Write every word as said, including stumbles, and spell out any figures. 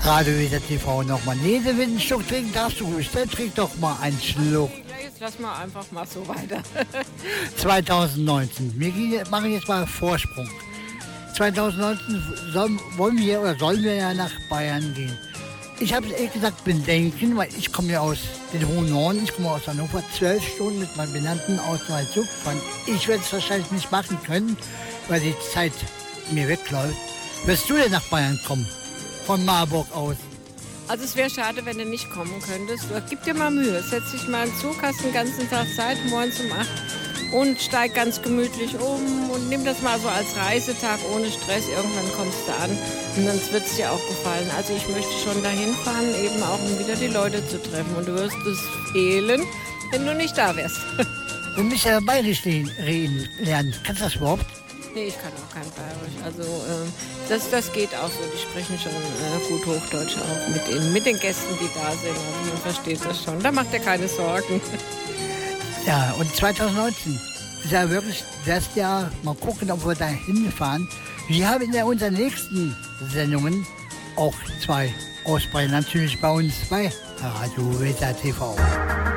Radio Weser T V nochmal. Nee, wenn du einen Schluck trinken darfst du ruhig. Dann trink doch mal einen Schluck. Ja, jetzt lass mal einfach mal so weiter. zwanzig neunzehn. Wir machen jetzt mal Vorsprung. zwanzig neunzehn sollen, wollen wir oder sollen wir ja nach Bayern gehen. Ich habe es ehrlich gesagt bedenken, weil ich komme ja aus den hohen Norden, ich komme aus Hannover, zwölf Stunden mit meinem Benannten aus Zug fahren. Ich werde es wahrscheinlich nicht machen können, weil die Zeit mir wegläuft. Wirst du denn nach Bayern kommen? Von Marburg aus? Also es wäre schade, wenn du nicht kommen könntest. Gib dir mal Mühe. Setz dich mal in den Zug, hast den ganzen Tag Zeit, morgens um acht und steig ganz gemütlich um und nimm das mal so als Reisetag ohne Stress. Irgendwann kommst du an und dann wird es dir auch gefallen. Also ich möchte schon dahin fahren, eben auch um wieder die Leute zu treffen. Und du wirst es fehlen, wenn du nicht da wärst. Du musst ja Bayerisch reden lernen. Kannst du das überhaupt? Nee, ich kann auch kein Bayerisch. Also ähm, das, das geht auch so. Die sprechen schon äh, gut Hochdeutsch auch mit den, mit den Gästen, die da sind. Also man versteht das schon. Da macht ihr keine Sorgen. Ja, und zwanzig neunzehn ist ja wirklich das Jahr. Mal gucken, ob wir da hinfahren. Wir haben in unseren nächsten Sendungen auch zwei aus Bayern. Natürlich bei uns bei Radio Weser T V.